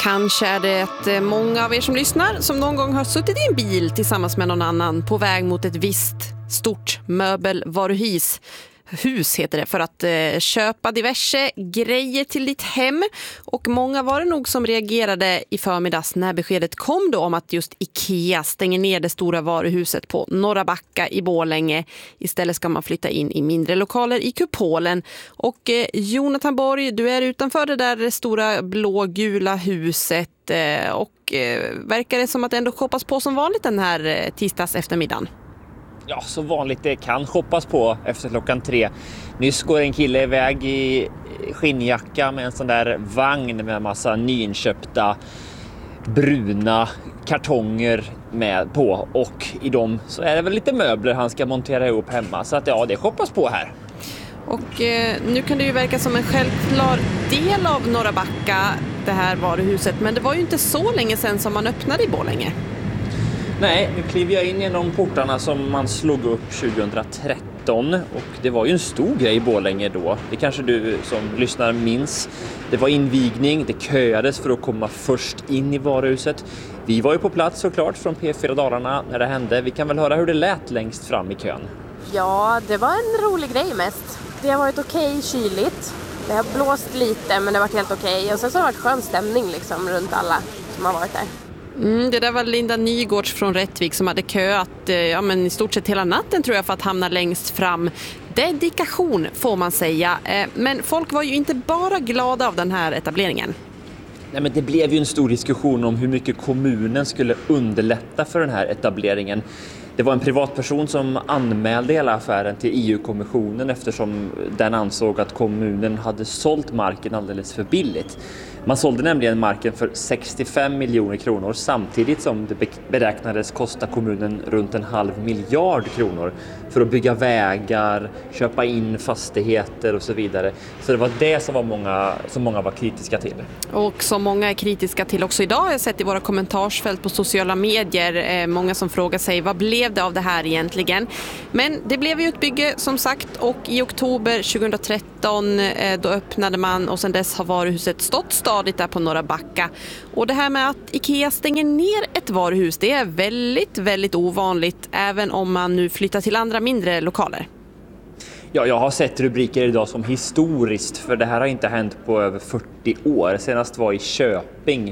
Kanske är det att många av er som lyssnar som någon gång har suttit i en bil tillsammans med någon annan på väg mot ett visst stort möbelvaruhus. Hus heter det, för att köpa diverse grejer till ditt hem. Och många var det nog som reagerade i förmiddags när beskedet kom då om att just IKEA stänger ner det stora varuhuset på Norra Backa i Borlänge. Istället ska man flytta in i mindre lokaler i Kupolen. Och Jonathan Borg, du är utanför det där stora blågula huset och verkar det som att det ändå shoppas på som vanligt den här tisdags eftermiddagen? Ja, så vanligt det kan shoppas på efter klockan 3. Nyss går en kille iväg i skinnjacka med en sån där vagn med en massa nyinköpta bruna kartonger med på. Och i dem så är det väl lite möbler han ska montera ihop hemma. Så att ja, det shoppas på här. Och nu kan det ju verka som en självklar del av Norra Backa, det här varuhuset. Men det var ju inte så länge sedan som man öppnade i Borlänge. Nej, nu kliver jag in genom portarna som man slog upp 2013 och det var ju en stor grej i Borlänge då. Det kanske du som lyssnar minns. Det var invigning, det köades för att komma först in i varuhuset. Vi var ju på plats såklart från P4 Dalarna när det hände. Vi kan väl höra hur det lät längst fram i kön. Ja, det var en rolig grej mest. Det har varit okej kyligt. Det har blåst lite men det har varit helt okej. Och sen så har det varit skön stämning liksom runt alla som har varit där. Det där var Linda Nygårds från Rättvik som hade köat i stort sett hela natten tror jag för att hamna längst fram. Dedikation får man säga. Men folk var ju inte bara glada av den här etableringen. Nej, men det blev ju en stor diskussion om hur mycket kommunen skulle underlätta för den här etableringen. Det var en privatperson som anmälde hela affären till EU-kommissionen eftersom den ansåg att kommunen hade sålt marken alldeles för billigt. Man sålde nämligen marken för 65 miljoner kronor samtidigt som det beräknades kosta kommunen runt 500 miljoner kronor för att bygga vägar, köpa in fastigheter och så vidare. Så det var det som många var kritiska till. Och som många är kritiska till också idag har jag sett i våra kommentarsfält på sociala medier. Många som frågar sig vad blev det av det här egentligen? Men det blev ju ett bygge som sagt och i oktober 2013 då öppnade man och sedan dess har varuhuset stått stadigt där på Norra Backa. Och det här med att IKEA stänger ner ett varuhus, det är väldigt, väldigt ovanligt även om man nu flyttar till andra mindre lokaler. Ja, jag har sett rubriker idag som historiskt för det här har inte hänt på över 40 år. Senast var i Köping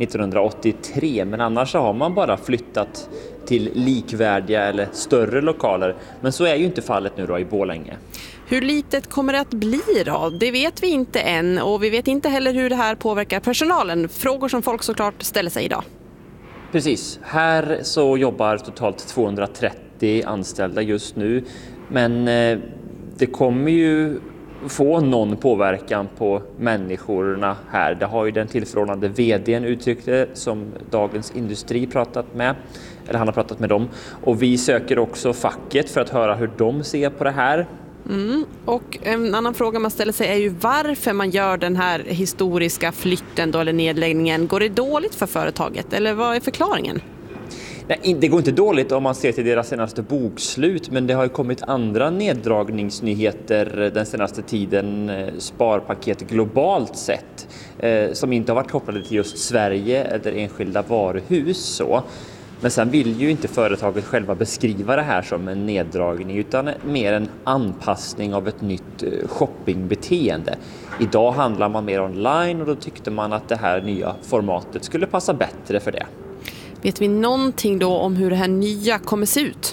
1983 men annars har man bara flyttat till likvärdiga eller större lokaler. Men så är ju inte fallet nu då i Borlänge. Hur litet kommer det att bli då? Det vet vi inte än och vi vet inte heller hur det här påverkar personalen. Frågor som folk såklart ställer sig idag. Precis, här så jobbar totalt 230 anställda just nu. Men det kommer ju få någon påverkan på människorna här. Det har ju den tillförordnade vd:n uttryckt det som Dagens Industri han har pratat med dem. Och vi söker också facket för att höra hur de ser på det här. Och en annan fråga man ställer sig är ju varför man gör den här historiska flytten då, eller nedläggningen. Går det dåligt för företaget eller vad är förklaringen? Nej, det går inte dåligt om man ser till deras senaste bokslut, men det har ju kommit andra neddragningsnyheter den senaste tiden, sparpaket globalt sett, som inte har varit kopplade till just Sverige eller enskilda varuhus så. Men sen vill ju inte företaget själva beskriva det här som en neddragning utan mer en anpassning av ett nytt shoppingbeteende. Idag handlar man mer online och då tyckte man att det här nya formatet skulle passa bättre för det. Vet vi någonting då om hur det här nya kommer se ut?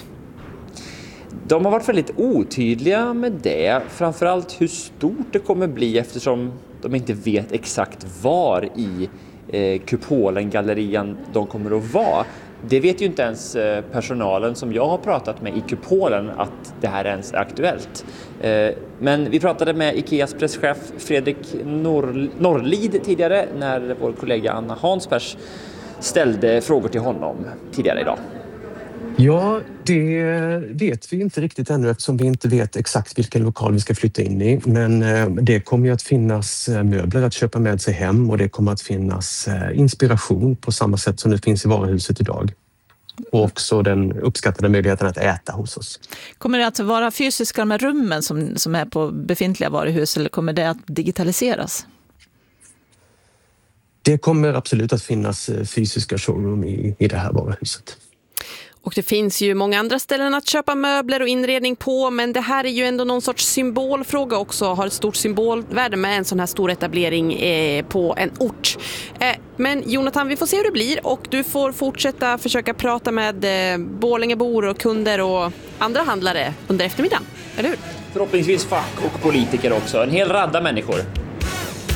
De har varit väldigt otydliga med det. Framförallt hur stort det kommer bli eftersom de inte vet exakt var i Kupolen-gallerian de kommer att vara. Det vet ju inte ens personalen som jag har pratat med i Kupolen att det här ens är aktuellt. Men vi pratade med IKEAs presschef Fredrik Norlid tidigare när vår kollega Anna Hansbergs ställde frågor till honom tidigare idag. Ja, det vet vi inte riktigt ännu eftersom vi inte vet exakt vilken lokal vi ska flytta in i. Men det kommer ju att finnas möbler att köpa med sig hem och det kommer att finnas inspiration på samma sätt som det finns i varuhuset idag. Och också den uppskattade möjligheten att äta hos oss. Kommer det att vara fysiska med rummen som är på befintliga varuhus eller kommer det att digitaliseras? Det kommer absolut att finnas fysiska showroom i det här varuhuset. Och det finns ju många andra ställen att köpa möbler och inredning på, men det här är ju ändå någon sorts symbolfråga också, har ett stort symbolvärde med en sån här stor etablering på en ort. Men Jonathan, vi får se hur det blir och du får fortsätta försöka prata med Borlängebor och kunder och andra handlare under eftermiddagen, eller hur? Förhoppningsvis fack och politiker också, en hel radda människor.